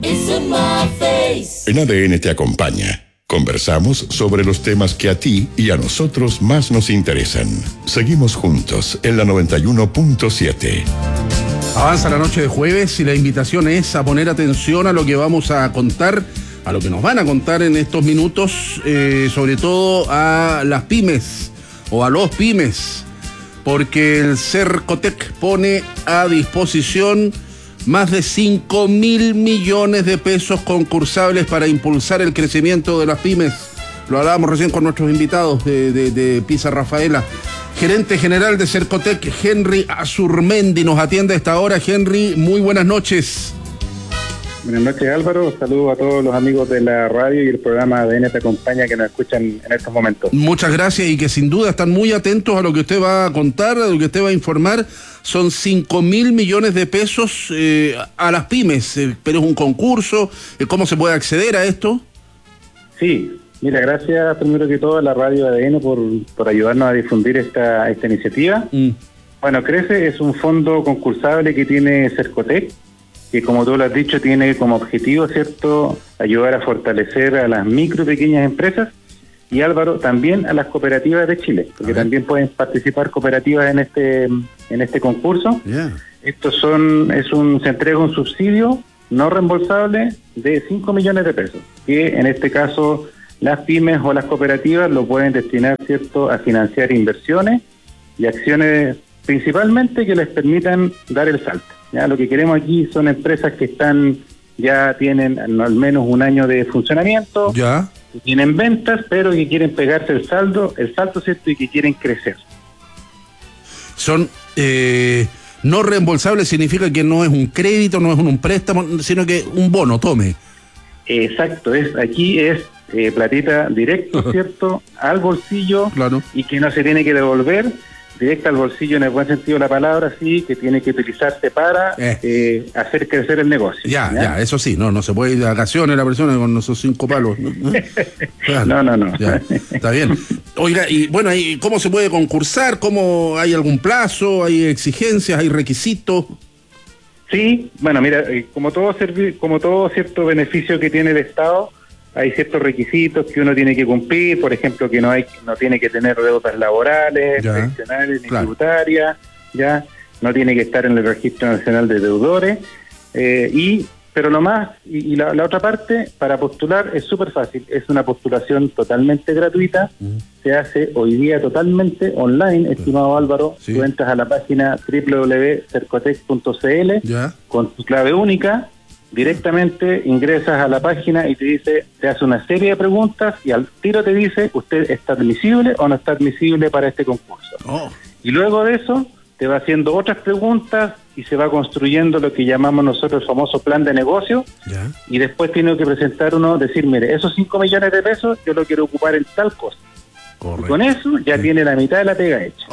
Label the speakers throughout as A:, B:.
A: En ADN te acompaña. Conversamos sobre los temas que a ti y a nosotros más nos interesan. Seguimos juntos en la 91.7.
B: Avanza la noche de jueves y la invitación es a poner atención a lo que vamos a contar, a lo que nos van a contar en estos minutos, sobre todo a las pymes o a los pymes, porque el Cercotec pone a disposición más de 5.000 millones de pesos concursables para impulsar el crecimiento de las pymes. Lo hablábamos recién con nuestros invitados de Pisa Rafaela. Gerente general de Cercotec, Henry Azurmendi, nos atiende a esta hora. Henry, muy buenas noches.
C: Buenas noches, Álvaro. Saludos a todos los amigos de la radio y el programa ADN te acompaña que nos escuchan en estos momentos.
B: Muchas gracias y que sin duda están muy atentos a lo que usted va a contar, a lo que usted va a informar. Son 5.000 millones de pesos a las pymes, pero es un concurso. ¿Cómo se puede acceder a esto?
C: Sí, mira, gracias primero que todo a la radio ADN por ayudarnos a difundir esta iniciativa. Bueno, CRECE es un fondo concursable que tiene Cercotec, que como tú lo has dicho tiene como objetivo, ¿cierto?, ayudar a fortalecer a las micro y pequeñas empresas y, Álvaro, también a las cooperativas de Chile, porque también pueden participar cooperativas en este concurso. Se entrega un subsidio no reembolsable de 5 millones de pesos, que en este caso las pymes o las cooperativas lo pueden destinar, ¿cierto?, a financiar inversiones y acciones principalmente que les permitan dar el salto. ¿Ya? Lo que queremos aquí son empresas que ya tienen al menos un año de funcionamiento,
B: ya,
C: que tienen ventas, pero que quieren pegarse el salto, ¿cierto?, y que quieren crecer.
B: Son no reembolsables, significa que no es un crédito, no es un préstamo, sino que un bono, tome.
C: Exacto, aquí es platita directo, ¿cierto?, al bolsillo,
B: claro,
C: y que no se tiene que devolver. Directa al bolsillo en el buen sentido de la palabra, sí, que tiene que utilizarse para hacer crecer el negocio.
B: Ya, eso sí, no se puede ir de vacaciones la persona con esos 5 palos. ¿No? Claro.
C: No.
B: Ya, está bien. Oiga, y bueno, ¿cómo se puede concursar? ¿Cómo hay algún plazo? ¿Hay exigencias? ¿Hay requisitos?
C: Sí, bueno, mira, como todo cierto beneficio que tiene el Estado, hay ciertos requisitos que uno tiene que cumplir, por ejemplo, que no tiene que tener deudas laborales, pensionales, ni tributarias, no tiene que estar en el Registro Nacional de Deudores, pero lo más, y la otra parte, para postular es súper fácil, es una postulación totalmente gratuita, se hace hoy día totalmente online, estimado Álvaro. Sí. Tú entras a la página www.cercotec.cl con tu clave única, directamente ingresas a la página y te hace una serie de preguntas y al tiro te dice, ¿usted está admisible o no está admisible para este concurso? Y luego de eso te va haciendo otras preguntas y se va construyendo lo que llamamos nosotros el famoso plan de negocio. Y después tiene que presentar decir, mire, esos 5 millones de pesos yo lo quiero ocupar en tal cosa. Y con eso ya tiene la mitad de la pega hecha.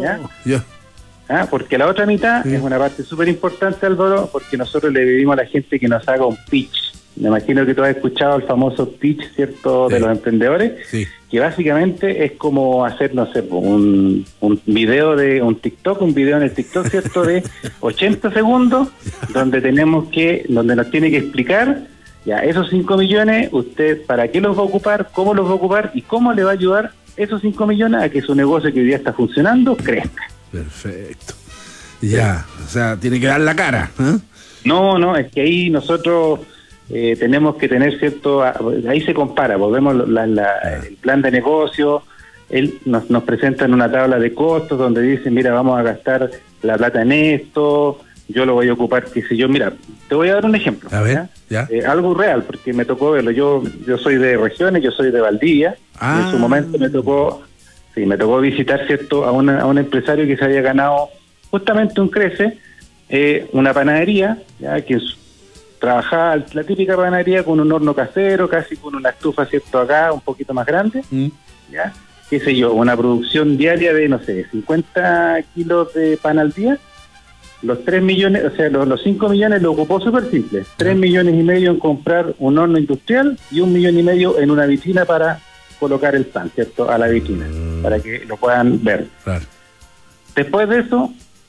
C: Porque la otra mitad es una parte súper importante, Álvaro, porque nosotros le pedimos a la gente que nos haga un pitch. Me imagino que tú has escuchado el famoso pitch, ¿cierto?, de los emprendedores, que básicamente es como hacer, no sé, un video en el TikTok, ¿cierto?, de 80 segundos, donde nos tiene que explicar, esos 5 millones, usted para qué los va a ocupar, cómo los va a ocupar y cómo le va a ayudar esos 5 millones a que su negocio que hoy día está funcionando crezca.
B: Perfecto. O sea, tiene que dar la cara.
C: No, es que ahí nosotros tenemos que tener ahí se compara, volvemos el plan de negocio, él nos presenta en una tabla de costos donde dice, mira, vamos a gastar la plata en esto, yo lo voy a ocupar, qué sé yo, mira, te voy a dar un ejemplo.
B: A ver,
C: algo real, porque me tocó verlo, yo soy de regiones, yo soy de Valdivia, en su momento me tocó visitar, ¿cierto?, a un empresario que se había ganado justamente un CRECE, una panadería, que trabajaba la típica panadería con un horno casero, casi con una estufa, ¿cierto?, acá, un poquito más grande, qué sé yo, una producción diaria de, no sé, 50 kilos de pan al día. Los 3 millones, o sea, los 5 millones lo ocupó súper simple. 3 millones y medio en comprar un horno industrial y 1,5 millones en una vitrina para colocar el pan, ¿cierto?, a la vitrina, para que lo puedan ver. Después de eso,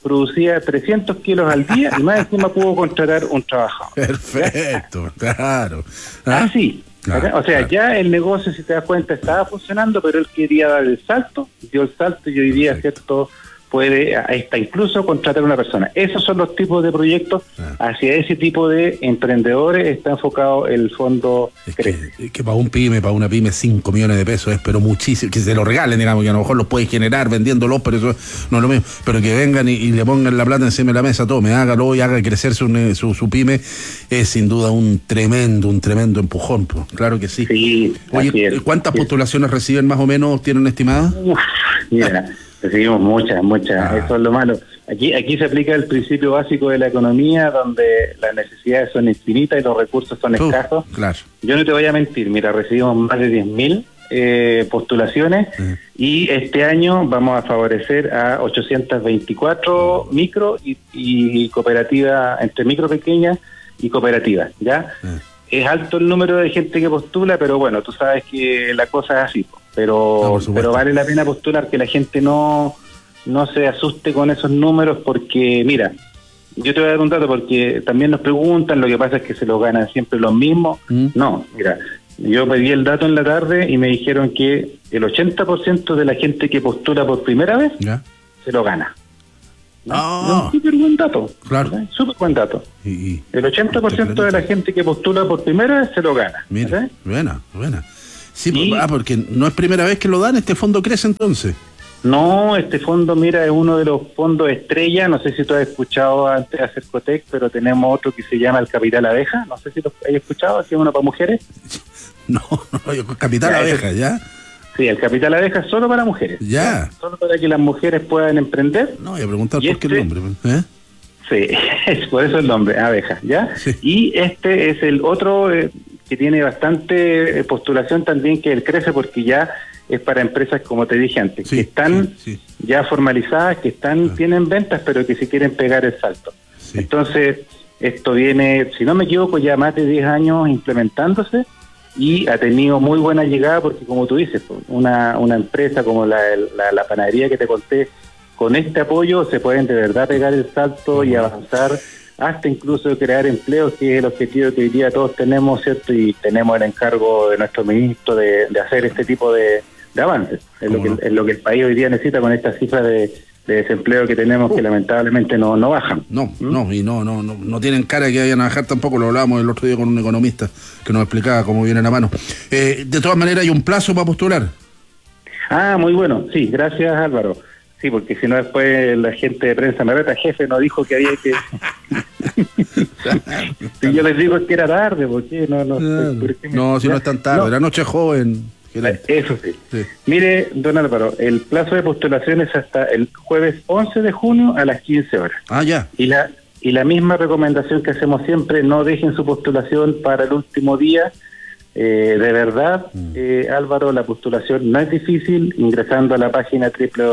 C: producía 300 kilos al día y más encima pudo contratar un trabajador.
B: Perfecto, claro.
C: Así.
B: Claro,
C: o sea,
B: claro.
C: ya el negocio, si te das cuenta, estaba funcionando, pero él quería dar el salto, dio el salto y hoy día, ¿cierto?, puede hasta incluso contratar a una persona. Esos son los tipos de proyectos, hacia ese tipo de emprendedores está enfocado el fondo Crece.
B: Es que para un pyme, para una pyme, 5 millones de pesos es pero muchísimo, que se lo regalen, digamos, que a lo mejor los puedes generar vendiéndolos, pero eso no es lo mismo, pero que vengan y le pongan la plata encima de la mesa, tome, hágalo y haga crecer su pyme, es sin duda un tremendo empujón, pues. Claro que sí.
C: Sí.
B: Oye, ¿cuántas postulaciones reciben más o menos, tienen estimadas?
C: Mira, recibimos muchas, eso es lo malo. Aquí se aplica el principio básico de la economía, donde las necesidades son infinitas y los recursos son escasos.
B: Claro.
C: Yo no te voy a mentir, mira, recibimos más de 10.000 postulaciones y este año vamos a favorecer a 824 micro y cooperativas, entre micro, pequeñas y cooperativas, ¿ya? Es alto el número de gente que postula, pero bueno, tú sabes que la cosa es así, pero vale la pena postular, que la gente no se asuste con esos números, porque mira, yo te voy a dar un dato, porque también nos preguntan, lo que pasa es que se lo ganan siempre los mismos. No, mira, yo pedí el dato en la tarde y me dijeron que el 80% de la gente que postula por primera vez se lo gana. ¿No? Un súper buen dato.
B: Claro.
C: Súper buen dato. El 80% de la gente que postula por primera vez se lo gana.
B: Mira, buena. Sí, porque no es primera vez que lo dan, este fondo crece entonces.
C: No, este fondo, mira, es uno de los fondos estrella. No sé si tú has escuchado antes de Cercotec, pero tenemos otro que se llama el Capital Abeja. No sé si lo has escuchado, que es uno para mujeres.
B: No, Capital Abeja, ¿ya?
C: Sí, el Capital Abeja es solo para mujeres.
B: Ya.
C: Solo para que las mujeres puedan emprender.
B: No, voy a preguntar por qué el nombre.
C: Sí, es por eso el nombre, abeja, ¿ya? Sí. Y este es el otro que tiene bastante postulación también, que el Crece, porque ya es para empresas, como te dije antes, que están ya formalizadas, que tienen ventas, pero que si quieren pegar el salto. Sí. Entonces, esto viene, si no me equivoco, ya más de 10 años implementándose, y ha tenido muy buena llegada, porque como tú dices, una empresa como la panadería que te conté, con este apoyo se pueden de verdad pegar el salto y avanzar hasta incluso crear empleos, que es el objetivo que hoy día todos tenemos, ¿cierto? Y tenemos el encargo de nuestro ministro de hacer este tipo de avances. Es lo que el país hoy día necesita, con estas cifras de desempleo que tenemos, que lamentablemente no bajan.
B: No tienen cara de que vayan a bajar tampoco. Lo hablábamos el otro día con un economista que nos explicaba cómo viene la mano. De todas maneras, ¿hay un plazo para postular?
C: Muy bueno, sí, gracias Álvaro. Sí, porque si no después la gente de prensa me reta, jefe, no dijo que había que... Si yo les digo que era tarde, ¿por qué?
B: No, si no es tan tarde, la noche joven.
C: Eso sí. Mire, don Álvaro, el plazo de postulación es hasta el jueves 11 de junio a las 15 horas.
B: Ya.
C: Y la misma recomendación que hacemos siempre, no dejen su postulación para el último día. De verdad, Álvaro, la postulación no es difícil. Ingresando a la página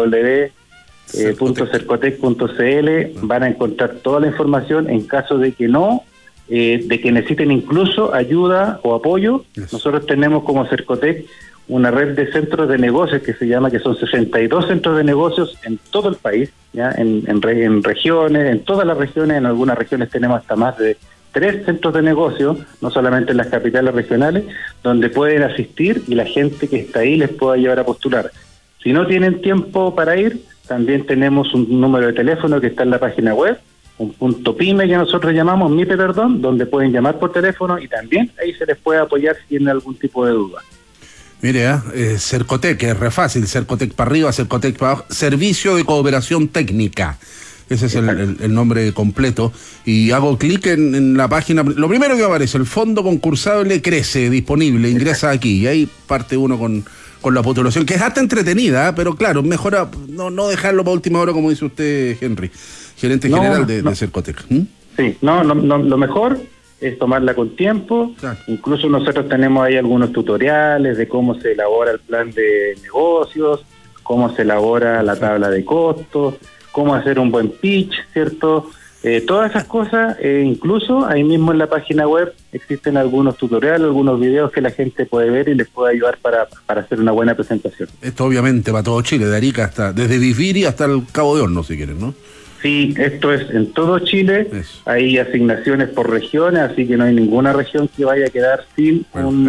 C: www.cercotec.cl van a encontrar toda la información. En caso de que de que necesiten incluso ayuda o apoyo, nosotros tenemos como Cercotec una red de centros de negocios que son 62 centros de negocios en todo el país, ya en regiones, en todas las regiones. En algunas regiones tenemos hasta más de 3 centros de negocios, no solamente en las capitales regionales, donde pueden asistir y la gente que está ahí les pueda llevar a postular. Si no tienen tiempo para ir, también tenemos un número de teléfono que está en la página web, un punto PYME que nosotros llamamos, donde pueden llamar por teléfono y también ahí se les puede apoyar si tienen algún tipo de duda.
B: Mire, Cercotec, es re fácil, Cercotec para arriba, Cercotec para abajo, Servicio de Cooperación Técnica. Ese es el nombre completo. Y hago clic en la página. Lo primero que aparece, el fondo concursable Crece, disponible. Ingresa aquí y ahí parte uno con la postulación, que es hasta entretenida, pero claro, mejor no dejarlo para última hora, como dice usted, Henry, gerente general de Cercotec.
C: Sí, lo mejor es tomarla con tiempo. Claro. Incluso nosotros tenemos ahí algunos tutoriales de cómo se elabora el plan de negocios, cómo se elabora la tabla de costos, cómo hacer un buen pitch, ¿cierto? Todas esas cosas, incluso ahí mismo en la página web existen algunos tutoriales, algunos videos que la gente puede ver y les puede ayudar para hacer una buena presentación.
B: Esto obviamente para todo Chile, de Arica desde Viviri hasta el Cabo de Horno, si quieren, ¿no?
C: Sí, esto es en todo Chile.
B: Eso.
C: Hay asignaciones por regiones, así que no hay ninguna región que vaya a quedar sin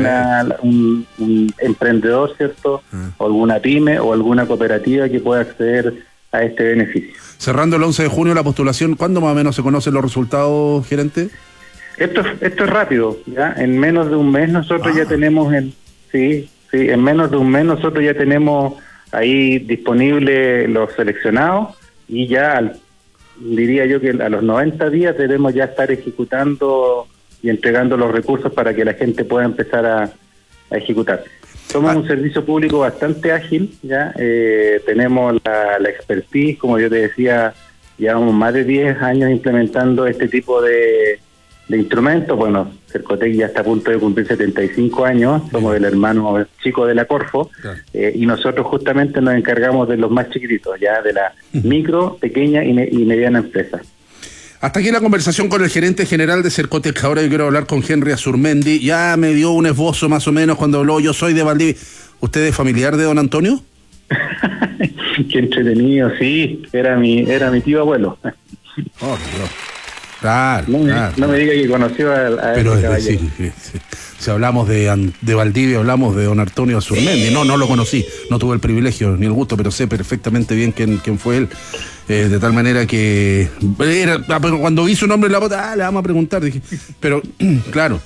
C: un emprendedor, ¿cierto? O alguna pyme o alguna cooperativa que pueda acceder a este beneficio.
B: Cerrando el 11 de junio la postulación, ¿cuándo más o menos se conocen los resultados, gerente?
C: Esto es rápido, ¿ya? En menos de un mes nosotros ya tenemos en menos de un mes nosotros ya tenemos ahí disponibles los seleccionados y ya diría yo que a los 90 días debemos ya estar ejecutando y entregando los recursos para que la gente pueda empezar a ejecutar. Somos un servicio público bastante ágil, ya tenemos la expertise, como yo te decía, llevamos más de 10 años implementando este tipo de instrumentos. Bueno, Cercotec ya está a punto de cumplir 75 años, somos el hermano chico de la Corfo, y nosotros justamente nos encargamos de los más chiquititos, ya de la micro, pequeña y mediana empresa.
B: Hasta aquí la conversación con el gerente general de Cercotec. Ahora yo quiero hablar con Henry Azurmendi. Ya me dio un esbozo más o menos cuando habló, yo soy de Valdivia. ¿Usted es familiar de don Antonio?
C: Qué entretenido, sí, era mi tío abuelo.
B: Oh, Dios. Claro,
C: no me diga que conoció a
B: pero
C: ese
B: es
C: caballero.
B: decir, si hablamos de Valdivia, hablamos de don Antonio Azurmendi. No lo conocí, no tuve el privilegio ni el gusto, pero sé perfectamente bien quién fue él. De tal manera que cuando vi su nombre en la bota, le vamos a preguntar, dije, pero claro.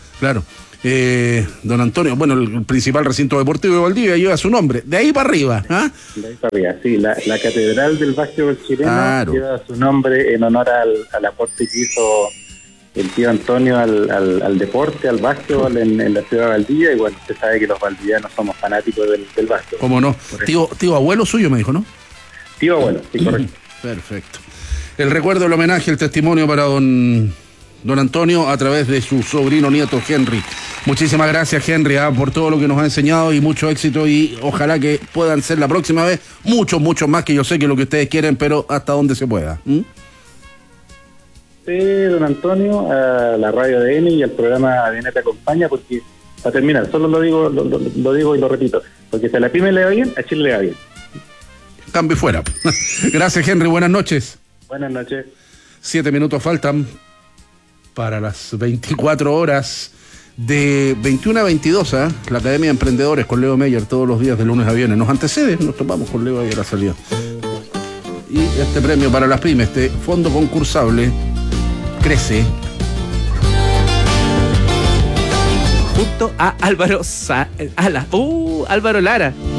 B: Don Antonio, bueno, el principal recinto deportivo de Valdivia lleva su nombre, de ahí para arriba, ¿ah?
C: De ahí para arriba, sí, la catedral del básquetbol chileno lleva su nombre en honor al aporte que hizo el tío Antonio al deporte, al básquetbol en la ciudad de Valdivia, y bueno, usted sabe que los valdivianos somos fanáticos del básquetbol.
B: ¿Cómo no? Tío abuelo suyo me dijo, ¿no?
C: Tío abuelo, sí, correcto.
B: Perfecto. El recuerdo, el homenaje, el testimonio para don Antonio a través de su sobrino nieto Henry. Muchísimas gracias, Henry, por todo lo que nos ha enseñado y mucho éxito, y ojalá que puedan ser la próxima vez mucho más, que yo sé que lo que ustedes quieren, pero hasta donde se pueda.
C: Sí, don Antonio, a la radio ADN y al programa ADN te acompaña, porque para terminar, solo lo digo y lo repito, porque si a la pyme le va bien, a Chile le va bien.
B: Cambio fuera. Gracias, Henry, buenas noches.
C: Buenas noches.
B: 7 minutos faltan para las 24 horas de 21 a 22, la Academia de Emprendedores con Leo Meyer todos los días de lunes a viernes. Nos antecede, nos topamos con Leo ahí a la salida. Y este premio para las pymes, este fondo concursable, crece
D: junto a Álvaro Lara.